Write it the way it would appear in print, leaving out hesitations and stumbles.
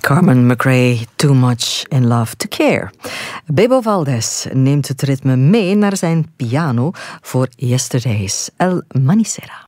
Carmen McRae, Too Much in Love to Care. Bebo Valdez neemt het ritme mee naar zijn piano voor Yesterdays, El Manicera.